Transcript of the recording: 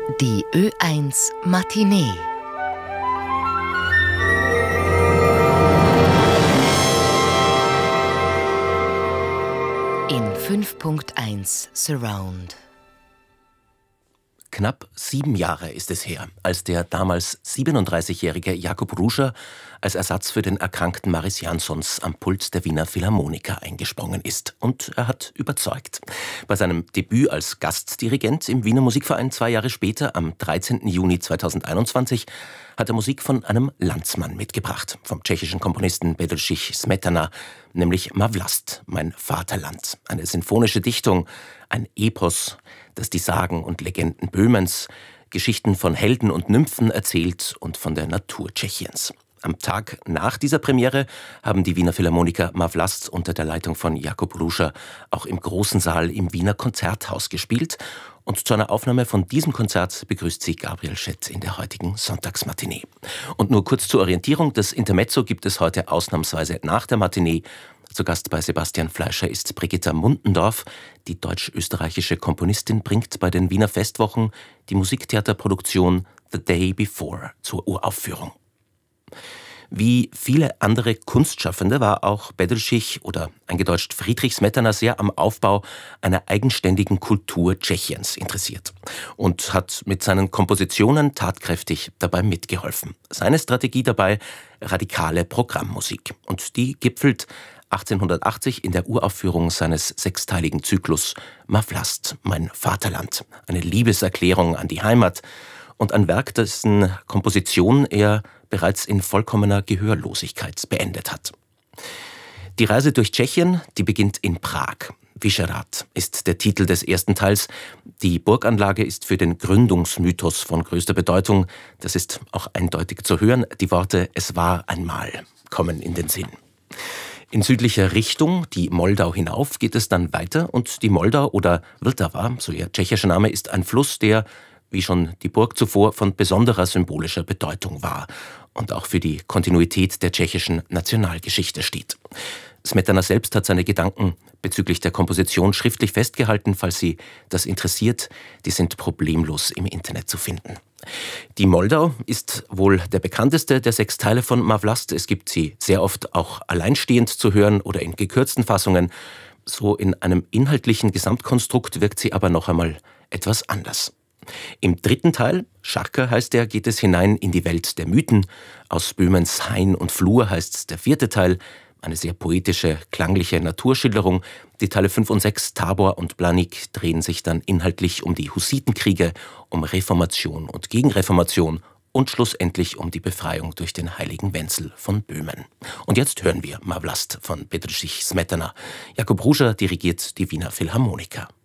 Die Ö1 Matinee. In 5.1 Surround. Knapp 7 Jahre ist es her, als der damals 37-jährige Jakub Ruža als Ersatz für den erkrankten Maris Jansons am Pult der Wiener Philharmoniker eingesprungen ist. Und er hat überzeugt. Bei seinem Debüt als Gastdirigent im Wiener Musikverein 2 Jahre später, am 13. Juni 2021, hat er Musik von einem Landsmann mitgebracht, vom tschechischen Komponisten Bedřich Smetana, nämlich Ma Vlast, mein Vaterland. Eine sinfonische Dichtung, ein Epos, das die Sagen und Legenden Böhmens, Geschichten von Helden und Nymphen erzählt und von der Natur Tschechiens. Am Tag nach dieser Premiere haben die Wiener Philharmoniker Ma Vlast unter der Leitung von Jakub Ruža auch im großen Saal im Wiener Konzerthaus gespielt. Und zu einer Aufnahme von diesem Konzert begrüßt sie Gabriel Schett in der heutigen Sonntagsmatinee. Und nur kurz zur Orientierung, das Intermezzo gibt es heute ausnahmsweise nach der Matinee. Zu Gast bei Sebastian Fleischer ist Brigitta Mundendorf. Die deutsch-österreichische Komponistin bringt bei den Wiener Festwochen die Musiktheaterproduktion The Day Before zur Uraufführung. Wie viele andere Kunstschaffende war auch Bedřich oder eingedeutscht Friedrich Smetana sehr am Aufbau einer eigenständigen Kultur Tschechiens interessiert und hat mit seinen Kompositionen tatkräftig dabei mitgeholfen. Seine Strategie dabei: radikale Programmmusik. Und die gipfelt 1880 in der Uraufführung seines sechsteiligen Zyklus Ma Vlast, mein Vaterland. Eine Liebeserklärung an die Heimat und ein Werk, dessen Komposition er bereits in vollkommener Gehörlosigkeit beendet hat. Die Reise durch Tschechien, die beginnt in Prag. Vyšehrad ist der Titel des ersten Teils. Die Burganlage ist für den Gründungsmythos von größter Bedeutung. Das ist auch eindeutig zu hören. Die Worte "Es war einmal" kommen in den Sinn. In südlicher Richtung, die Moldau hinauf, geht es dann weiter und die Moldau oder Vltava, so ihr tschechischer Name, ist ein Fluss, der, wie schon die Burg zuvor, von besonderer symbolischer Bedeutung war und auch für die Kontinuität der tschechischen Nationalgeschichte steht. Smetana selbst hat seine Gedanken bezüglich der Komposition schriftlich festgehalten. Falls Sie das interessiert, die sind problemlos im Internet zu finden. Die Moldau ist wohl der bekannteste der 6 Teile von Ma Vlast. Es gibt sie sehr oft auch alleinstehend zu hören oder in gekürzten Fassungen. So in einem inhaltlichen Gesamtkonstrukt wirkt sie aber noch einmal etwas anders. Im 3. Teil, Šarka heißt er, geht es hinein in die Welt der Mythen. Aus Böhmens Hain und Flur heißt der 4. Teil, eine sehr poetische, klangliche Naturschilderung. Die Teile 5 und 6, Tabor und Blanik, drehen sich dann inhaltlich um die Hussitenkriege, um Reformation und Gegenreformation und schlussendlich um die Befreiung durch den heiligen Wenzel von Böhmen. Und jetzt hören wir Ma Vlast von Bedřich Smetana. Jakub Ruža dirigiert die Wiener Philharmoniker.